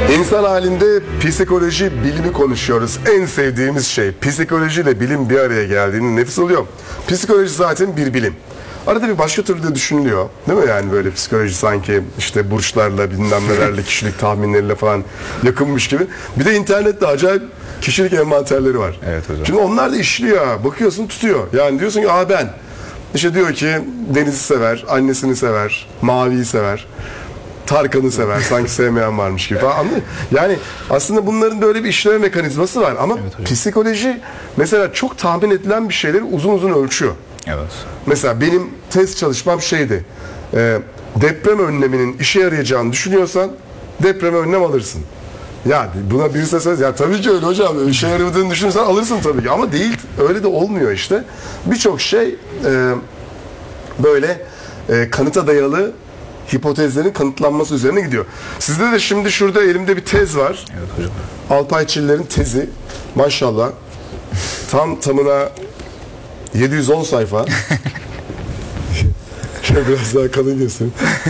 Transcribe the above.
İnsan halinde psikoloji bilimi konuşuyoruz. En sevdiğimiz şey. Psikolojiyle bilim bir araya geldiğinde nefis oluyor. Psikoloji zaten bir bilim. Arada bir başka türlü de düşünülüyor. Değil mi yani böyle psikoloji sanki işte burçlarla bilmem nelerle kişilik tahminleriyle falan yakınmış gibi. Bir de internette acayip kişilik envanterleri var. Evet hocam. Şimdi onlar da işliyor. Bakıyorsun tutuyor. Yani diyorsun ki ben. İşte diyor ki Deniz'i sever, annesini sever, Mavi'yi sever. Tarkan'ı sever. Sanki sevmeyen varmış gibi falan. Anladın mı? Yani aslında bunların böyle bir işleme mekanizması var. Ama psikoloji mesela çok tahmin edilen bir şeyleri uzun uzun ölçüyor. Evet. Mesela benim test çalışmam şeydi. Deprem önleminin işe yarayacağını düşünüyorsan depreme önlem alırsın. Ya buna birisi söylese ya tabii ki öyle hocam. İşe yaramadığını düşünürsen alırsın tabii ki. Ama değil. Öyle de olmuyor işte. Birçok şey böyle kanıta dayalı hipotezlerin kanıtlanması üzerine gidiyor. Sizde de şimdi şurada elimde bir tez var. Evet hocam. Alpay Çiller'in tezi. Maşallah. Tam tamına 710 sayfa. Şöyle biraz daha kalın göstereyim.